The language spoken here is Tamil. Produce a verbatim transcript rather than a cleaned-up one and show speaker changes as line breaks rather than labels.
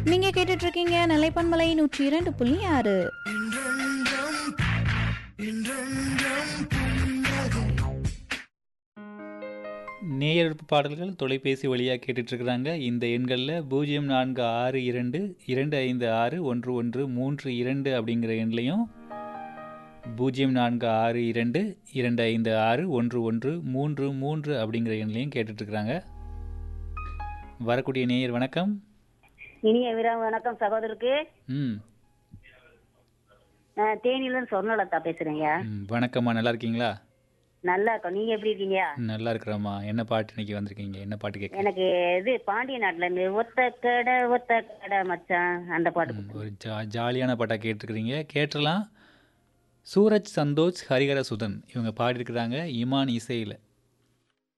நீங்க கேட்டுட்டு இருக்கீங்க நிலைப்பன்மலை நூற்றி இரண்டு புள்ளி ஆறு.
நேயெடுப்பு பாடல்கள் தொலைபேசி வழியாக கேட்டுட்ருக்குறாங்க. இந்த எண்களில் பூஜ்ஜியம் நான்கு ஆறு இரண்டு இரண்டு ஐந்து ஆறு ஒன்று ஒன்று மூன்று இரண்டு அப்படிங்கிற எண்லையும் பூஜ்ஜியம் நான்கு ஆறு இரண்டு இரண்டு ஐந்து ஆறு ஒன்று ஒன்று மூன்று மூன்று அப்படிங்கிற எண்லையும் கேட்டுட்ருக்குறாங்க. வரக்கூடிய நேயர் வணக்கம்.
இனிய வீரம் வணக்கம் சகோதரருக்கு.
ம்
நான் தேனியிலிருந்து சொர்ணலதா பேசுறேங்க.
ம், வணக்கம்மா, நல்லா இருக்கீங்களா?
நல்லா இருக்கோம். நீங்க எப்படி இருக்கீங்க?
நல்லா இருக்கிறோம்மா. என்ன பாட்டு இன்னைக்கு வந்திருக்கீங்க? என்ன பாட்டு கேட்க?
எனக்கு இது பாண்டிய நாட்டுல இருந்து ஒத்த கடை ஒத்த கடை மச்சான் அந்த பாட்டு
ம்,
கொடுத்துருங்க.
ஒரு ஜா ஜாலியான பாட்டாக கேட்டிருக்கிறீங்க. கேட்டுடலாம். சூரஜ், சந்தோஷ், ஹரிஹர சுதன் இவங்க பாடியிருக்கிறாங்க இமான் இசையில்.